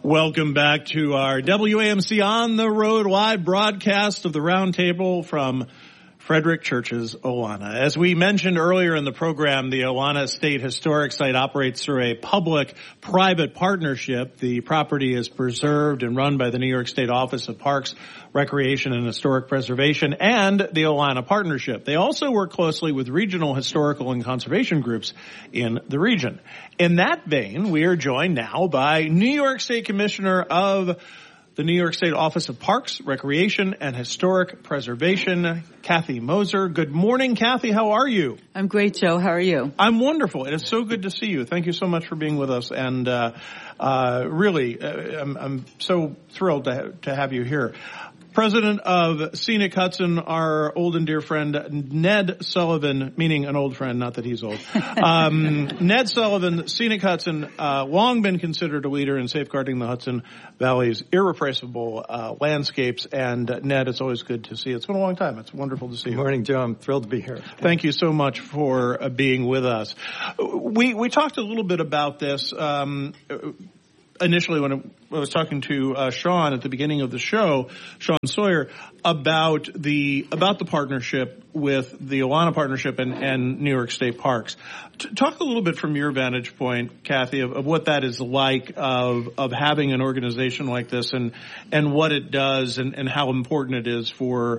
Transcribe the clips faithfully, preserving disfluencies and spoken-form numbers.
Welcome back to our W A M C On the Road live broadcast of the Roundtable from Frederick Church's Owana. As we mentioned earlier in the program, the Owana State Historic Site operates through a public-private partnership. The property is preserved and run by the New York State Office of Parks, Recreation, and Historic Preservation and the Owana Partnership. They also work closely with regional historical and conservation groups in the region. In that vein, we are joined now by New York State Commissioner of the New York State Office of Parks, Recreation, and Historic Preservation, Kathy Moser. Good morning, Kathy. How are you? I'm great, Joe. How are you? I'm wonderful. It is so good to see you. Thank you so much for being with us. And uh, uh, really, uh, I'm, I'm so thrilled to, ha- to have you here. President of Scenic Hudson, our old and dear friend, Ned Sullivan, meaning an old friend, not that he's old. Um, Ned Sullivan, Scenic Hudson, uh, long been considered a leader in safeguarding the Hudson Valley's irreplaceable uh, landscapes. And uh, Ned, it's always good to see you. It's been a long time. It's wonderful to see you. Good morning, Joe. I'm thrilled to be here. Thank you so much for uh, being with us. We, we talked a little bit about this, um, initially when I was talking to uh, Sean at the beginning of the show, Sean Sawyer, about the about the partnership with the Owana Partnership and, and New York State Parks. T- talk a little bit from your vantage point, Kathy, of, of what that is like of of having an organization like this and and what it does and, and how important it is for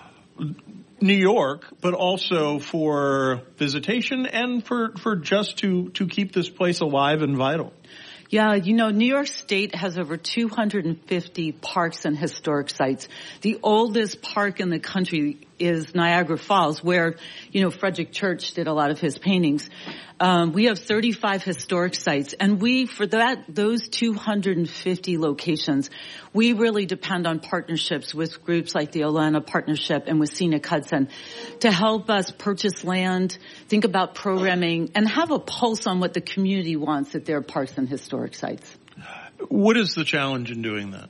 New York, but also for visitation and for, for just to, to keep this place alive and vital. Yeah, you know, New York State has over two hundred fifty parks and historic sites. The oldest park in the country is Niagara Falls, where, you know, Frederick Church did a lot of his paintings. Um, we have thirty-five historic sites, and we, for that, those two hundred fifty locations, we really depend on partnerships with groups like the Owana Partnership and with Scenic Hudson to help us purchase land, think about programming, and have a pulse on what the community wants at their parks and historic sites. What is the challenge in doing that?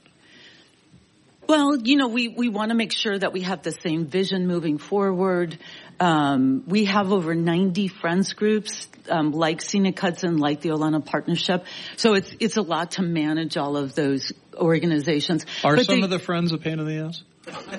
Well, you know, we, we want to make sure that we have the same vision moving forward. Um, we have over ninety friends groups, um, like Scenic Hudson, like the Owana Partnership. So it's, it's a lot to manage all of those organizations. Are but some they, of the friends a pain in the ass?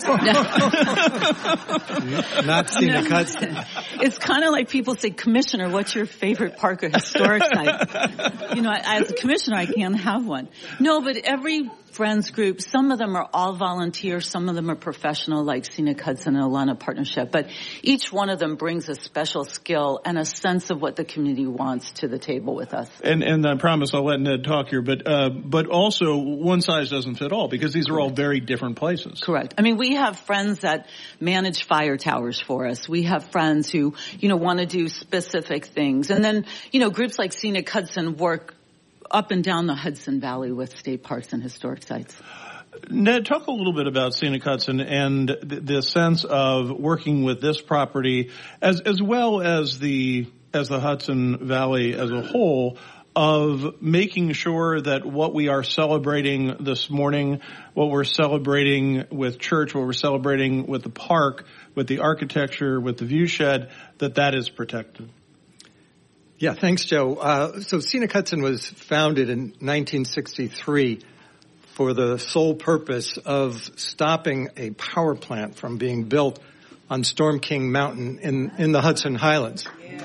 Not Scenic Hudson. It's kind of like people say, Commissioner, what's your favorite park or historic site? You know, as a commissioner, I can't have one. No, but every friends group, some of them are all volunteer, some of them are professional, like Scenic Hudson and Owana Partnership. But each one of them brings a special skill and a sense of what the community wants to the table with us. And and I promise I'll let Ned talk here, but uh, but also one size doesn't fit all because these are all very different places. Correct. I mean, we have friends that manage fire towers for us. We have friends who, you know, want to do specific things. And then, you know, groups like Scenic Hudson work up and down the Hudson Valley with state parks and historic sites. Ned, talk a little bit about Scenic Hudson and the, the sense of working with this property as as well as the as the Hudson Valley as a whole, of making sure that what we are celebrating this morning, what we're celebrating with church, what we're celebrating with the park, with the architecture, with the view shed, that that is protected. Yeah, thanks, Joe. Uh, so Scenic Hudson was founded in nineteen sixty-three for the sole purpose of stopping a power plant from being built on Storm King Mountain in, in the Hudson Highlands. Yeah.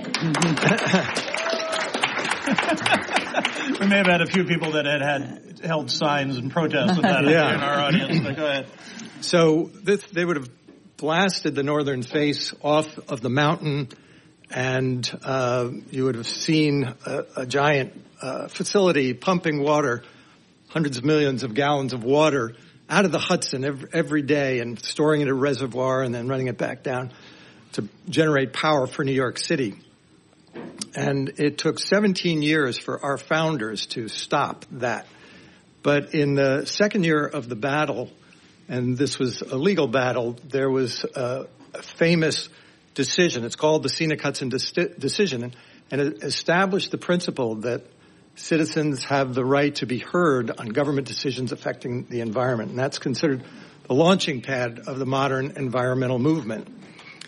We may have had a few people that had, had held signs and protests with that yeah. in our audience, but go ahead. So this, they would have blasted the northern face off of the mountain, and uh, you would have seen a, a giant uh, facility pumping water, hundreds of millions of gallons of water out of the Hudson every, every day and storing it in a reservoir and then running it back down to generate power for New York City. And it took seventeen years for our founders to stop that. But in the second year of the battle, and this was a legal battle, there was a, a famous decision. It's called the Scenic Hudson decision, and it established the principle that citizens have the right to be heard on government decisions affecting the environment. And that's considered the launching pad of the modern environmental movement.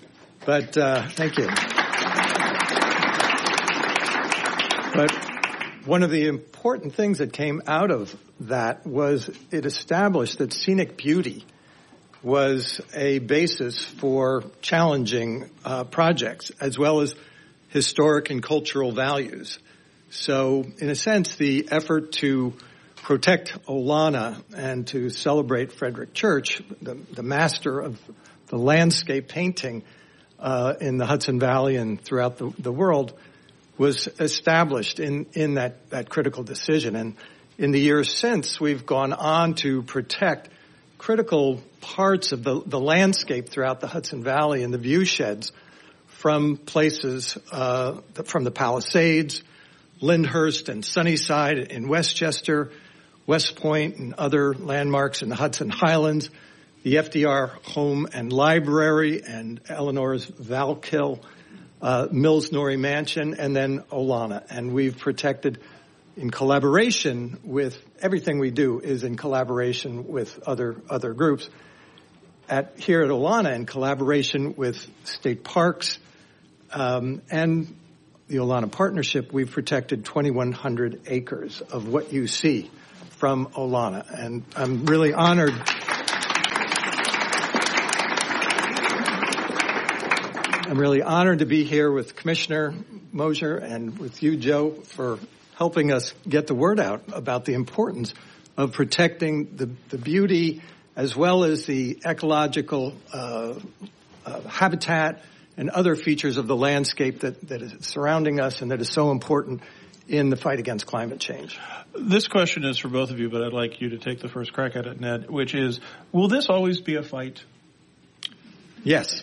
But uh, thank you. But one of the important things that came out of that was it established that scenic beauty was a basis for challenging uh, projects, as well as historic and cultural values. So, in a sense, the effort to protect Olana and to celebrate Frederick Church, the, the master of the landscape painting uh, in the Hudson Valley and throughout the, the world, was established in, in that, that critical decision. And in the years since, we've gone on to protect critical parts of the, the landscape throughout the Hudson Valley and the viewsheds from places, uh, from the Palisades, Lyndhurst and Sunnyside in Westchester, West Point and other landmarks in the Hudson Highlands, the F D R Home and Library and Eleanor's Valkill, uh, Mills Norrie Mansion, and then Olana. And we've protected in collaboration with, everything we do is in collaboration with other other groups. At here at Olana, in collaboration with state parks um, and the Olana Partnership, we've protected twenty-one hundred acres of what you see from Olana. And I'm really honored. I'm really honored to be here with Commissioner Mosier and with you, Joe, for helping us get the word out about the importance of protecting the, the beauty as well as the ecological uh, uh, habitat and other features of the landscape that, that is surrounding us and that is so important in the fight against climate change. This question is for both of you, but I'd like you to take the first crack at it, Ned, which is, will this always be a fight? Yes.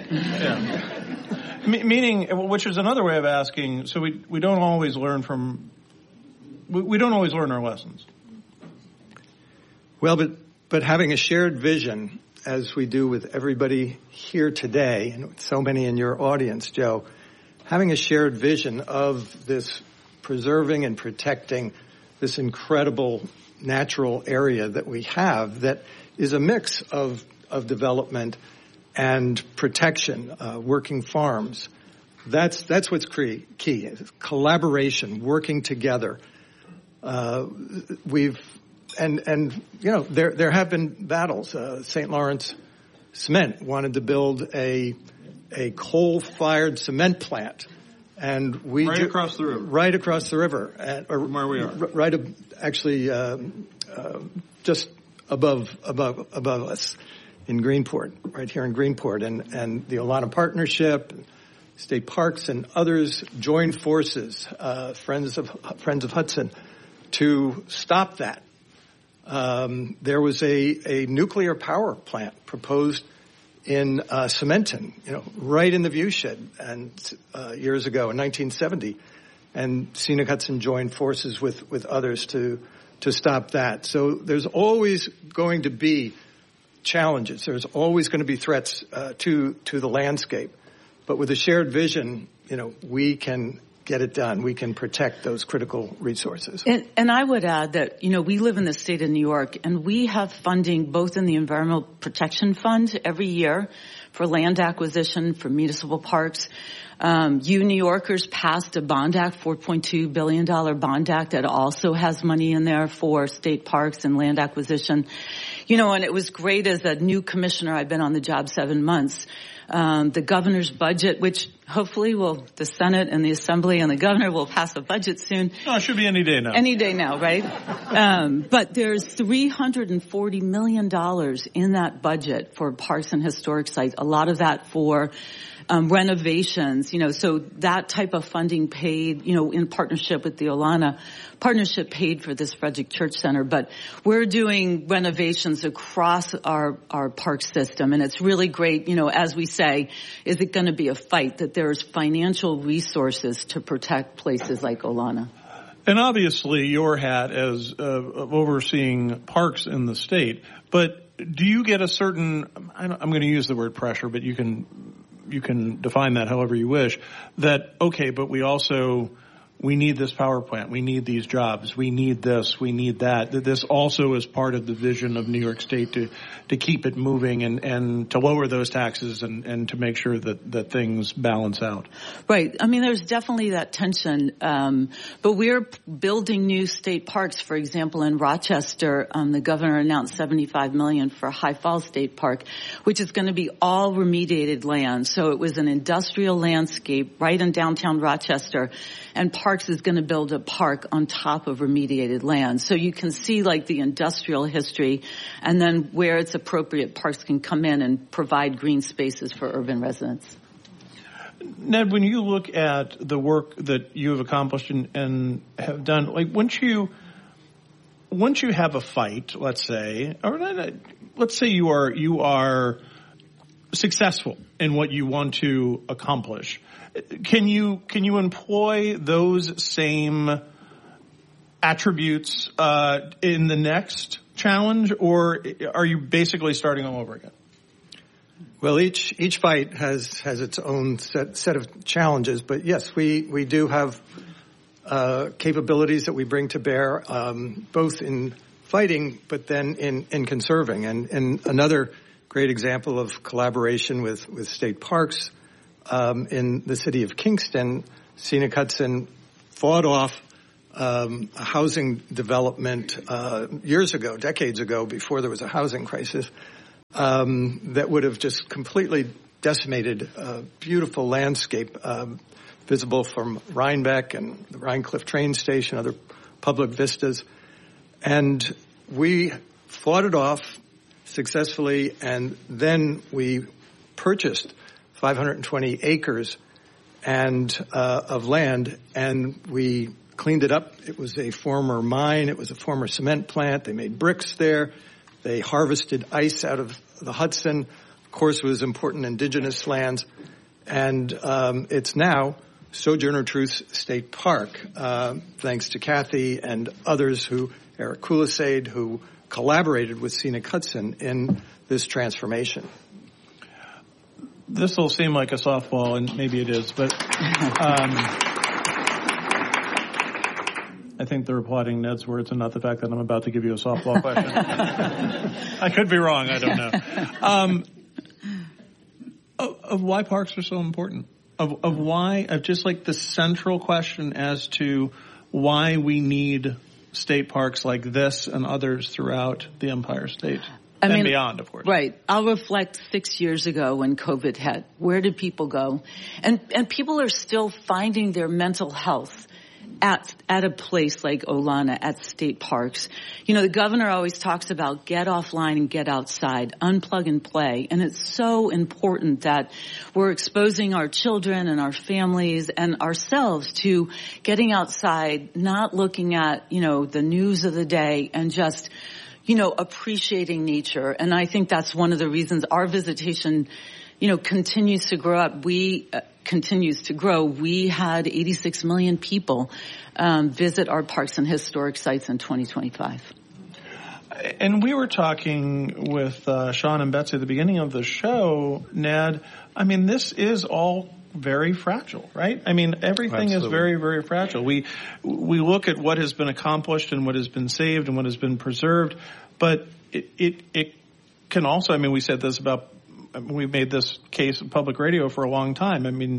Yeah. M- meaning, which is another way of asking, so we we don't always learn from, we, we don't always learn our lessons. Well, but but having a shared vision, as we do with everybody here today, and with so many in your audience, Joe, having a shared vision of this preserving and protecting this incredible natural area that we have that is a mix of, of development and protection, uh, working farms. That's that's what's key. Key collaboration, working together. Uh, we've and and you know there there have been battles. Uh, Saint Lawrence Cement wanted to build a a coal-fired cement plant, and we right ju- across the river. Right across the river, at, or From where we are. R- right, ab- actually, uh, uh, just above above above us. In Greenport, right here in Greenport, and, and the Olana Partnership, state parks, and others joined forces, uh, Friends of Friends of Hudson, to stop that. Um, there was a, a nuclear power plant proposed in uh, Cementon, you know, right in the viewshed, and uh, years ago in nineteen seventy, and Scenic Hudson joined forces with with others to to stop that. So there's always going to be challenges. There's always going to be threats uh, to to the landscape, but with a shared vision, you know, we can get it done. We can protect those critical resources. And, and I would add that, you know, we live in the state of New York, and we have funding both in the Environmental Protection Fund every year for land acquisition for municipal parks. Um, you New Yorkers passed a bond act, four point two billion dollars bond act that also has money in there for state parks and land acquisition. You know, and it was great as a new commissioner. I've been on the job seven months. Um, the governor's budget, which hopefully will, the Senate and the Assembly and the governor will pass a budget soon. No, it should be any day now. Any day now, right? um, but there's three hundred forty million dollars in that budget for parks and historic sites. A lot of that for Um, renovations, you know, so that type of funding paid, you know, in partnership with the Olana Partnership paid for this Frederick Church Center. But we're doing renovations across our, our park system. And it's really great, you know, as we say, is it going to be a fight that there's financial resources to protect places like Olana? And obviously your hat as uh, of overseeing parks in the state, but do you get a certain, I'm going to use the word pressure, but you can you can define that however you wish, that, okay, but we also we need this power plant, we need these jobs, we need this, we need that. This also is part of the vision of New York State to, to keep it moving and, and to lower those taxes and, and to make sure that, that things balance out. Right. I mean, there's definitely that tension. Um, but we're building new state parks. For example, in Rochester, um, the governor announced seventy-five million dollars for High Falls State Park, which is going to be all remediated land. So it was an industrial landscape right in downtown Rochester, and Parks is going to build a park on top of remediated land. So you can see like the industrial history, and then where it's appropriate, Parks can come in and provide green spaces for urban residents. Ned, when you look at the work that you have accomplished and, and have done, like once you once you have a fight, let's say, or let's say you are you are successful in what you want to accomplish, can you can you employ those same attributes uh, in the next challenge, or are you basically starting all over again? Well, each each fight has has its own set set of challenges, but yes, we we do have uh, capabilities that we bring to bear, um, both in fighting, but then in in conserving. And, and another great example of collaboration with with state parks um, in the city of Kingston, Scenic Hudson fought off um, a housing development uh, years ago, decades ago, before there was a housing crisis. Um, that would have just completely decimated a beautiful landscape um, visible from Rhinebeck and the Rhinecliff train station, other public vistas. And we fought it off successfully, and then we purchased five hundred twenty acres and uh, of land, and we cleaned it up. It was a former mine. It was a former cement plant. They made bricks there. They harvested ice out of the Hudson. Of course, it was important indigenous lands. And um, it's now Sojourner Truth State Park, uh, thanks to Kathy and others who, Eric Kulisade, who collaborated with Scenic Hudson in this transformation. This will seem like a softball, and maybe it is, but um, I think they're applauding Ned's words and not the fact that I'm about to give you a softball question. I could be wrong. I don't know. Um, of, of why parks are so important. Of, of why, of just like the central question as to why we need state parks like this and others throughout the Empire State. I and mean, beyond, of course. Right. I'll reflect six years ago when COVID hit. Where did people go? And, and people are still finding their mental health at at a place like Olana, at state parks. You know, the governor always talks about get offline and get outside, unplug and play. And it's so important that we're exposing our children and our families and ourselves to getting outside, not looking at, you know, the news of the day, and just, you know, appreciating nature. And I think that's one of the reasons our visitation, you know, continues to grow up. We uh, continues to grow. We had eighty-six million people um, visit our parks and historic sites in twenty twenty-five. And we were talking with uh, Sean and Betsy at the beginning of the show, Ned. I mean, this is all very fragile, right? I mean, everything Absolutely. is very, very fragile. We we look at what has been accomplished and what has been saved and what has been preserved, but it it, it can also, I mean, we said this about, we made this case of public radio for a long time. I mean,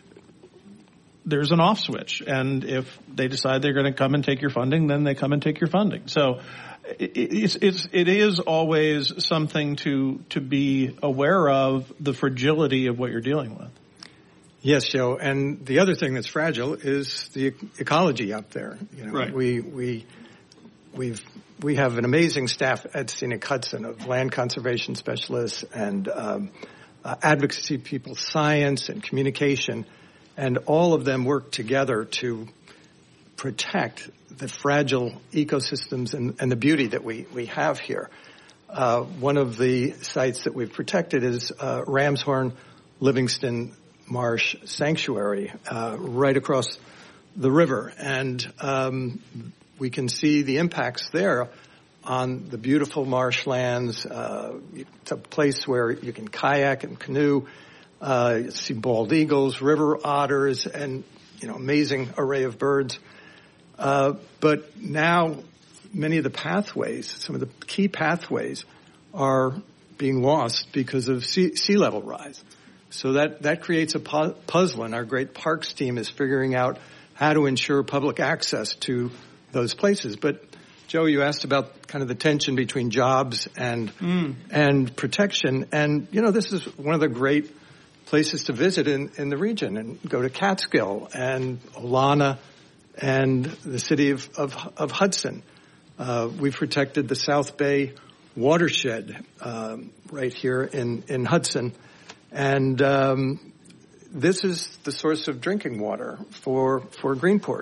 there's an off switch, and if they decide they're going to come and take your funding, then they come and take your funding. So it, it's, it's, it is always something to, to be aware of, the fragility of what you're dealing with. Yes, Joe. And the other thing that's fragile is the ecology out there. You know, right. We, we, we've, we have an amazing staff at Scenic Hudson of land conservation specialists and um, uh, advocacy people, science and communication, and all of them work together to protect the fragile ecosystems and, and the beauty that we, we have here. Uh, one of the sites that we've protected is uh, Ramshorn Livingston Marsh Sanctuary, uh, right across the river. And um, we can see the impacts there on the beautiful marshlands. Uh, it's a place where you can kayak and canoe, uh, you see bald eagles, river otters, and you know, amazing array of birds. Uh, but now many of the pathways, some of the key pathways are being lost because of sea, sea level rise. So that, that creates a pu- puzzle, and our great parks team is figuring out how to ensure public access to those places. But Joe, you asked about kind of the tension between jobs and mm. and protection. And, you know, this is one of the great places to visit in, in the region, and go to Catskill and Olana and the city of, of, of Hudson. Uh, we've protected the South Bay watershed um, right here in, in Hudson. And um, this is the source of drinking water for, for Greenport.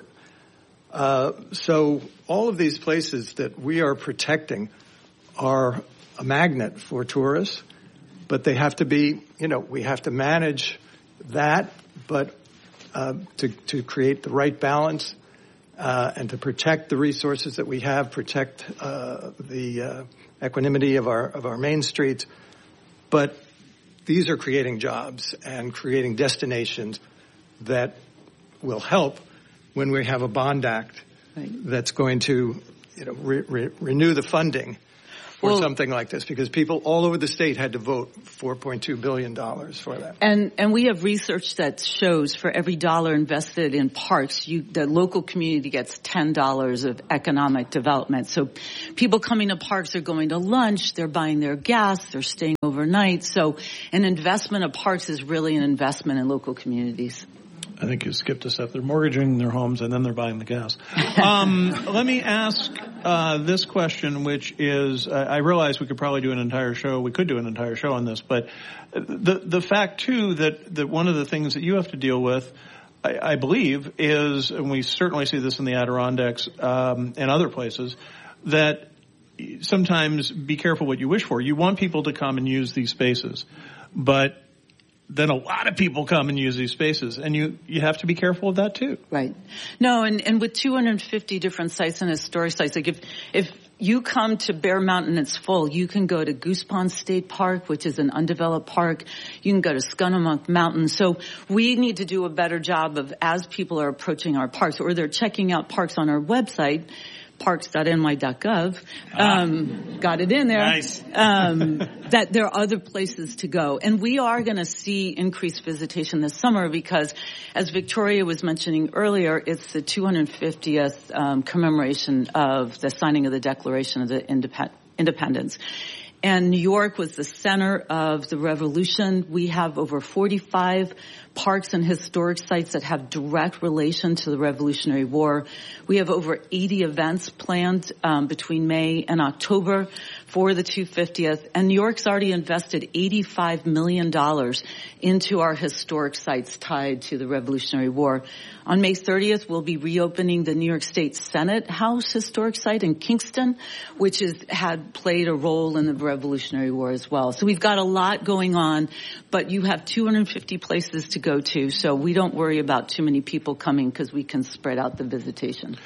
Uh, so all of these places that we are protecting are a magnet for tourists, but they have to be, you know, we have to manage that, but uh, to, to create the right balance uh, and to protect the resources that we have, protect uh, the uh, equanimity of our of our main streets. But these are creating jobs and creating destinations that will help when we have a bond act right. that's going to, you know, re- re- renew the funding for well, something like this, because people all over the state had to vote four point two billion dollars for that. And and we have research that shows for every dollar invested in parks, you, the local community gets ten dollars of economic development. So people coming to parks are going to lunch, they're buying their gas, they're staying overnight. So an investment of parks is really an investment in local communities. I think you skipped a step. They're mortgaging their homes and then they're buying the gas. Um, let me ask uh, this question, which is, uh, I realize we could probably do an entire show. We could do an entire show on this, but the the fact too that that one of the things that you have to deal with, I, I believe, is, and we certainly see this in the Adirondacks um, and other places, that sometimes be careful what you wish for. You want people to come and use these spaces, but then a lot of people come and use these spaces, and you, you have to be careful of that too. Right. No, and, and with two hundred fifty different sites and historic sites, like if, if you come to Bear Mountain, it's full. You can go to Goose Pond State Park, which is an undeveloped park. You can go to Scunnamunk Mountain. So we need to do a better job of, as people are approaching our parks, or they're checking out parks on our website, parks dot n y dot gov, um, ah, got it in there, nice. um, that there are other places to go. And we are going to see increased visitation this summer because, as Victoria was mentioning earlier, it's the two hundred fiftieth um, commemoration of the signing of the Declaration of the Indep- Independence. And New York was the center of the revolution. We have over forty-five parks and historic sites that have direct relation to the Revolutionary War. We have over eighty events planned um, between May and October for the two hundred fiftieth. And New York's already invested eighty-five million dollars into our historic sites tied to the Revolutionary War. On May thirtieth, we'll be reopening the New York State Senate House Historic Site in Kingston, which has had played a role in the Revolutionary War as well. So we've got a lot going on, but you have two hundred fifty places to go to, so we don't worry about too many people coming because we can spread out the visitation.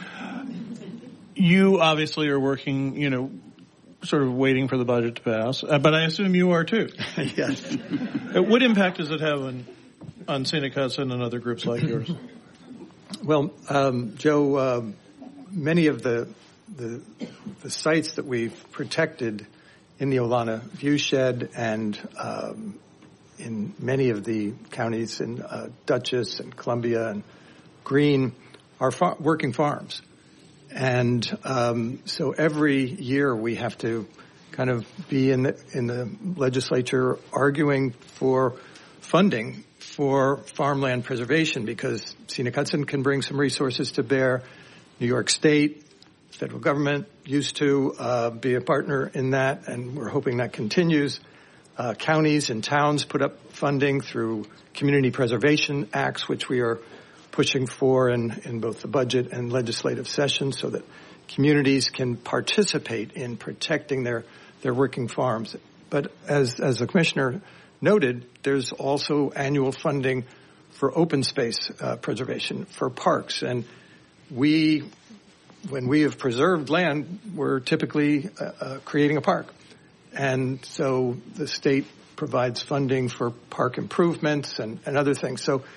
You obviously are working, you know, sort of waiting for the budget to pass, uh, but I assume you are too. Yes. What impact does it have on, on Scenic Hudson and other groups like yours? Well, um, Joe, uh, many of the, the the sites that we've protected in the Olana Viewshed and um, in many of the counties in uh, Dutchess and Columbia and Greene are far- working farms. And um, so every year we have to kind of be in the, in the legislature arguing for funding for farmland preservation, because Scenic Hudson can bring some resources to bear. New York State, federal government used to uh, be a partner in that, and we're hoping that continues. Uh, counties and towns put up funding through community preservation acts, which we are pushing for in, in both the budget and legislative sessions, so that communities can participate in protecting their, their working farms. But as, as the commissioner noted, there's also annual funding for open space uh, preservation, for parks. And we, when we have preserved land, we're typically uh, uh, creating a park. And so the state provides funding for park improvements and, and other things. So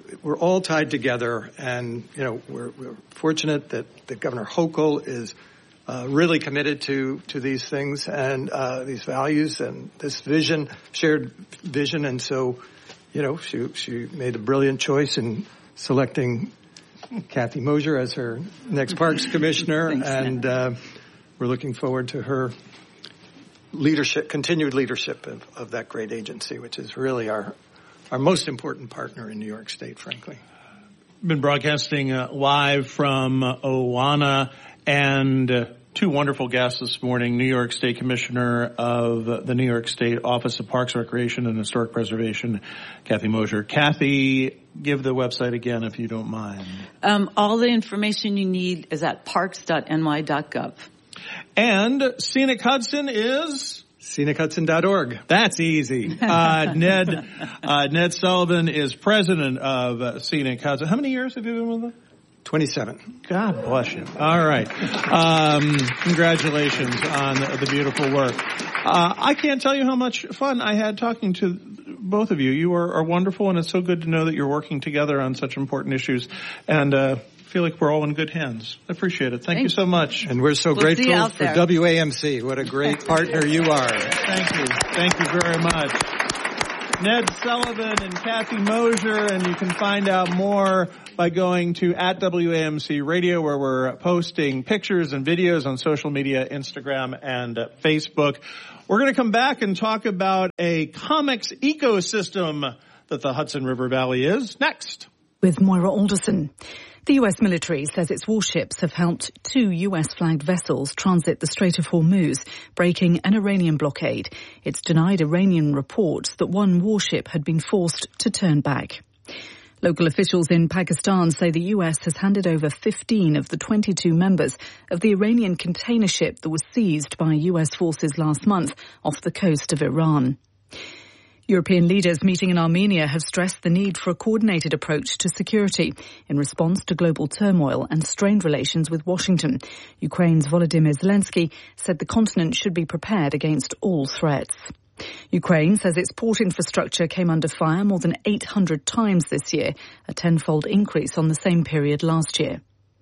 we're all tied together, and, you know, we're, we're fortunate that, that Governor Hochul is uh, really committed to, to these things and uh, these values and this vision, shared vision. And so, you know, she, she made a brilliant choice in selecting Kathy Mosier as her next Parks Commissioner. Thanks, and uh, we're looking forward to her leadership, continued leadership of, of that great agency, which is really our our most important partner in New York State, frankly. Been broadcasting uh, live from uh, Owana, and uh, two wonderful guests this morning, New York State Commissioner of uh, the New York State Office of Parks, Recreation, and Historic Preservation, Kathy Mosier. Kathy, give the website again if you don't mind. Um, all the information you need is at parks dot n y dot gov. And Scenic Hudson is... scenic hudson dot org. That's easy. Uh, Ned, uh, Ned Sullivan is president of uh, Scenic Hudson. How many years have you been with them? twenty-seven. God bless you. All right. Um, congratulations on the, the beautiful work. Uh, I can't tell you how much fun I had talking to both of you. You are, are wonderful, and it's so good to know that you're working together on such important issues. And, uh, I feel like we're all in good hands. I appreciate it. Thank Thanks. you so much. And we're so We'll grateful for there. W A M C. What a great partner you are. Thank you. Thank you very much. Ned Sullivan and Kathy Mosier, and you can find out more by going to at W A M C Radio, where we're posting pictures and videos on social media, Instagram and uh, Facebook. We're going to come back and talk about a comics ecosystem that the Hudson River Valley is next. With Moira Alderson. The U S military says its warships have helped two U S-flagged vessels transit the Strait of Hormuz, breaking an Iranian blockade. It's denied Iranian reports that one warship had been forced to turn back. Local officials in Pakistan say the U S has handed over fifteen of the twenty-two members of the Iranian container ship that was seized by U S forces last month off the coast of Iran. European leaders meeting in Armenia have stressed the need for a coordinated approach to security in response to global turmoil and strained relations with Washington. Ukraine's Volodymyr Zelensky said the continent should be prepared against all threats. Ukraine says its port infrastructure came under fire more than eight hundred times this year, a tenfold increase on the same period last year.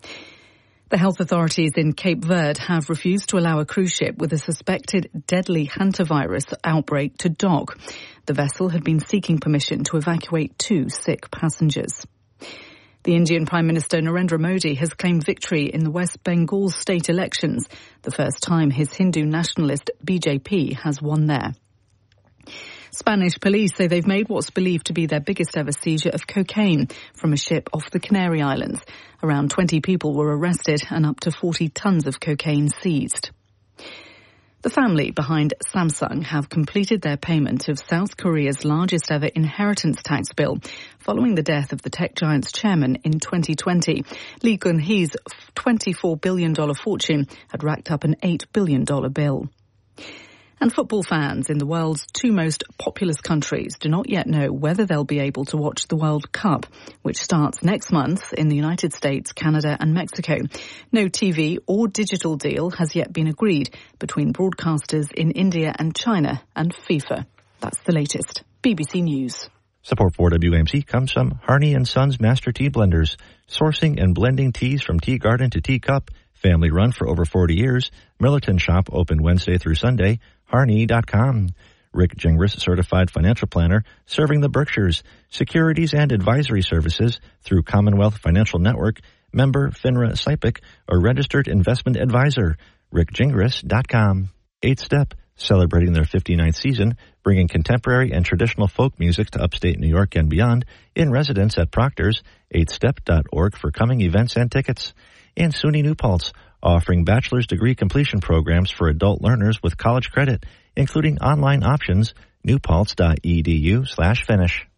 The health authorities in Cape Verde have refused to allow a cruise ship with a suspected deadly hantavirus outbreak to dock. The vessel had been seeking permission to evacuate two sick passengers. The Indian Prime Minister Narendra Modi has claimed victory in the West Bengal state elections, the first time his Hindu nationalist B J P has won there. Spanish police say they've made what's believed to be their biggest ever seizure of cocaine from a ship off the Canary Islands. Around twenty people were arrested and up to forty tons of cocaine seized. The family behind Samsung have completed their payment of South Korea's largest ever inheritance tax bill following the death of the tech giant's chairman in twenty twenty. Lee Kun-hee's twenty-four billion dollars fortune had racked up an eight billion dollars bill. And football fans in the world's two most populous countries do not yet know whether they'll be able to watch the World Cup, which starts next month in the United States, Canada and Mexico. No T V or digital deal has yet been agreed between broadcasters in India and China and FIFA. That's the latest. B B C News. Support for W A M C comes from Harney and Sons Master Tea Blenders, sourcing and blending teas from tea garden to teacup. Family run for over forty years. Millerton shop open Wednesday through Sunday. Harney dot com. Rick Gingras, certified financial planner, serving the Berkshires. Securities and advisory services through Commonwealth Financial Network, member FINRA S I P C, or registered investment advisor. Rick Gingras dot com. Eight Step, celebrating their fifty-ninth season, bringing contemporary and traditional folk music to upstate New York and beyond, in residence at Proctor's, eight step dot org for coming events and tickets. And SUNY New Paltz, offering bachelor's degree completion programs for adult learners with college credit, including online options, newpaltz dot e d u slash finish.